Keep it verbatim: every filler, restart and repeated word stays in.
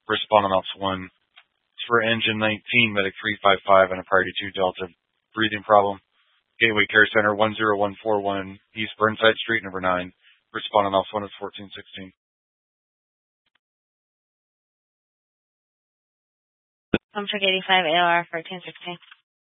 Respondent Officer one. For Engine nineteen, Medic three five five, and a Priority two Delta breathing problem. Gateway Care Center one zero one four one, East Burnside Street, number nine. Respondent Officer one is fourteen sixteen. I'm for eighty-five A O R fourteen sixteen.